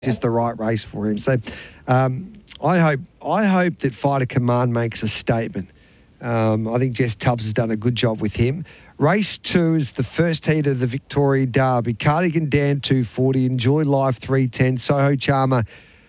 just the right race for him. So I hope that Fighter Command makes a statement. I think Jess Tubbs has done a good job with him. Race 2 is the first heat of the Victoria Derby. Cardigan Dan $2.40, Enjoy Life $3.10, Soho Charmer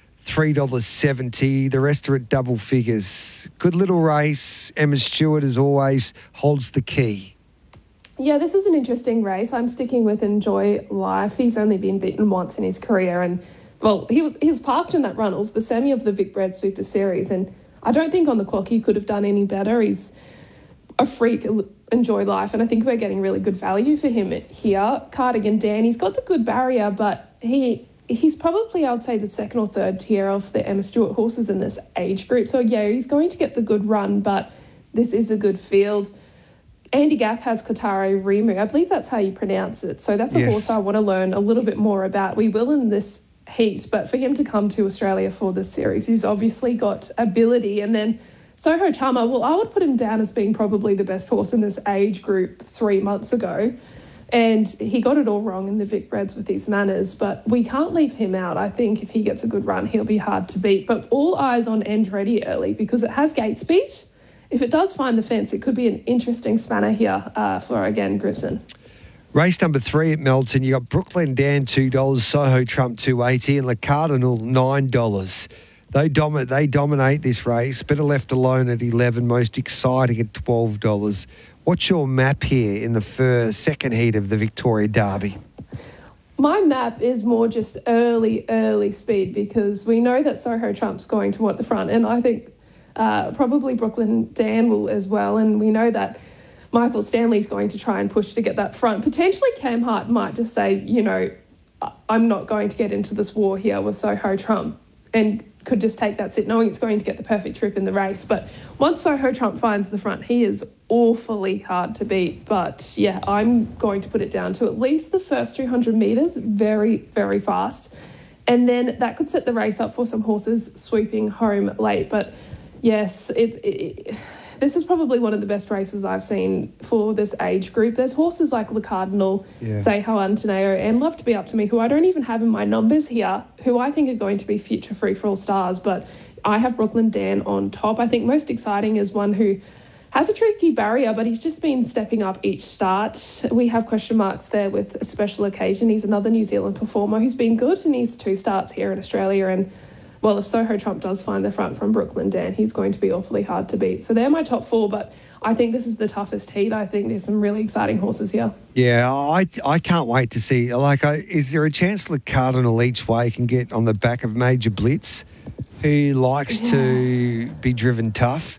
$3.70. The rest are at double figures. Good little race. Emma Stewart, as always, holds the key. Yeah, this is an interesting race. I'm sticking with Enjoy Life. He's only been beaten once in his career, and well, he was parked in that run. It was the semi of the Vic Bred Super Series, and I don't think on the clock he could have done any better. He's a freak, Enjoy Life, and I think we're getting really good value for him here. Cardigan Dan, he's got the good barrier, but he's probably, I would say, the second or third tier of the Emma Stewart horses in this age group. So, yeah, he's going to get the good run, but this is a good field. Andy Gath has Kotaro Rimu. I believe that's how you pronounce it. So that's a horse I want to learn a little bit more about. We will in this heat, but for him to come to Australia for this series, he's obviously got ability. And then Soho Charmer, well, I would put him down as being probably the best horse in this age group 3 months ago. And he got it all wrong in the Vic Breds with his manners, but we can't leave him out. I think if he gets a good run, he'll be hard to beat. But all eyes on Andretti early because it has gate speed. If it does find the fence, it could be an interesting spanner here for, again, Gribson. Race number 3 at Melton, you got Brooklyn Dan $2, Soho Trump $2.80, and Le Cardinal $9. They dominate this race. Better Left Alone at $11, Most Exciting at $12. What's your map here in the second heat of the Victoria Derby? My map is more just early speed because we know that Soho Trump's going to want the front, and I think probably Brooklyn Dan will as well, and we know that Michael Stanley's going to try and push to get that front. Potentially Cam Hart might just say, I'm not going to get into this war here with Soho Trump, and could just take that sit knowing it's going to get the perfect trip in the race. But once Soho Trump finds the front, he is awfully hard to beat. But yeah, I'm going to put it down to at least the first 200 metres, very, very fast. And then that could set the race up for some horses sweeping home late. But yes, this is probably one of the best races I've seen for this age group. There's horses like Le Cardinal, Seho Antoneo, and Love to Be Up to Me, who I don't even have in my numbers here, who I think are going to be future free-for-all stars. But I have Brooklyn Dan on top. I think Most Exciting is one who has a tricky barrier, but he's just been stepping up each start. We have question marks there with a Special Occasion. He's another New Zealand performer who's been good in his 2 starts here in Australia, and well, if Soho Trump does find the front from Brooklyn Dan, he's going to be awfully hard to beat. So they're my top 4, but I think this is the toughest heat. I think there's some really exciting horses here. Yeah, I can't wait to see. Is there a chance Le Cardinal each way can get on the back of Major Blitz, who likes to be driven tough?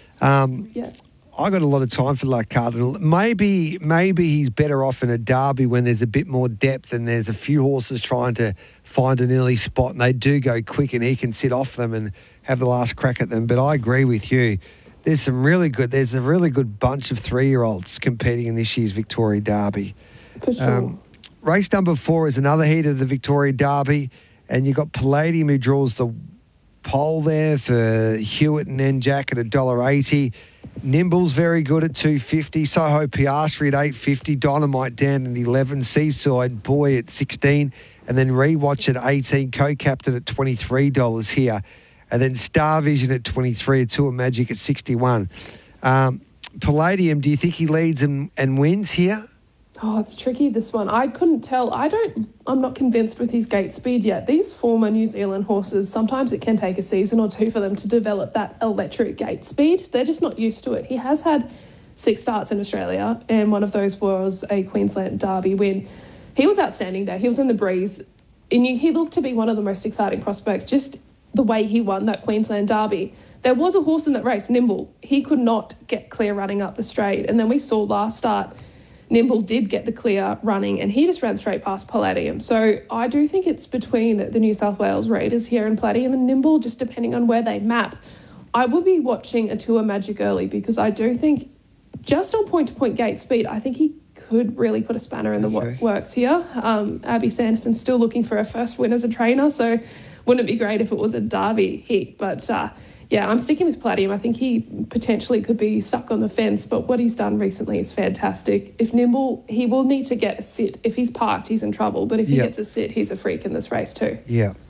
I got a lot of time for Le Cardinal. Maybe he's better off in a derby when there's a bit more depth and there's a few horses trying to find an early spot and they do go quick and he can sit off them and have the last crack at them. But I agree with you. There's a really good bunch of 3-year-olds competing in this year's Victoria Derby. For sure. Race number 4 is another heat of the Victoria Derby, and you've got Palladium who draws the pole there for Hewitt and NJack at $1.80. Nimble's very good at $2.50. Soho Piastri at $8.50. Dynamite Dan at $11. Seaside Boy at $16. And then Rewatch at $18. Co-Captain at $23 here. And then Star Vision at $23. Tour Magic at $61. Palladium, do you think he leads and wins here? Oh, it's tricky, this one. I couldn't tell. I'm not convinced with his gate speed yet. These former New Zealand horses, sometimes it can take a season or 2 for them to develop that electric gate speed. They're just not used to it. He has had 6 starts in Australia, and one of those was a Queensland Derby win. He was outstanding there. He was in the breeze. And he looked to be one of the most exciting prospects, just the way he won that Queensland Derby. There was a horse in that race, Nimble. He could not get clear running up the straight. And then we saw last start, Nimble did get the clear running and he just ran straight past Palladium. So I do think it's between the New South Wales Raiders here and Palladium and Nimble, just depending on where they map. I will be watching a Tour Magic early because I do think just on point-to-point gate speed, I think he could really put a spanner in the works here. Abby Sanderson's still looking for her first win as a trainer, so wouldn't it be great if it was a Derby heat? But yeah, I'm sticking with Palladium. I think he potentially could be stuck on the fence, but what he's done recently is fantastic. If Nimble, he will need to get a sit. If he's parked, he's in trouble, but if he gets a sit, he's a freak in this race too. Yeah.